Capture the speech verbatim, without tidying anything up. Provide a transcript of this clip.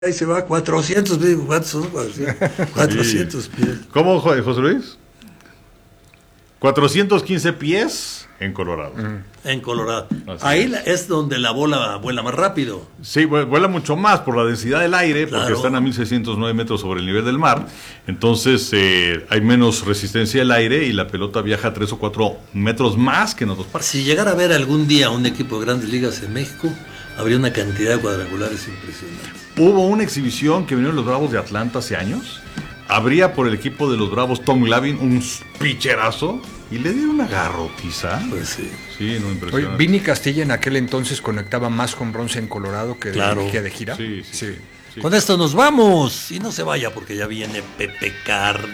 Ahí se va, cuatrocientos, ¿cuántos son? cuatrocientos Sí. pies. ¿Cómo, José Luis? cuatrocientos quince pies en Colorado. Mm. En Colorado. Así Ahí es. la- es donde la bola vuela más rápido. Sí, vu- vuela mucho más por la densidad del aire, porque Claro. están a mil seiscientos nueve metros sobre el nivel del mar. Entonces eh, hay menos resistencia al aire y la pelota viaja tres o cuatro metros más que en otros parques. Si llegara a ver algún día un equipo de grandes ligas en México, habría una cantidad de cuadrangulares impresionante. Hubo una exhibición que vinieron los Bravos de Atlanta hace años. Habría por el equipo de los Bravos Tom Glavine un picherazo y le dieron una garrotiza. Pues sí. Sí, no, Oye, impresionante. Vini Castilla en aquel entonces conectaba más con bronce en Colorado que de, Claro. que de gira. Sí, sí, sí. Con esto nos vamos. Y no se vaya porque ya viene Pepe Car.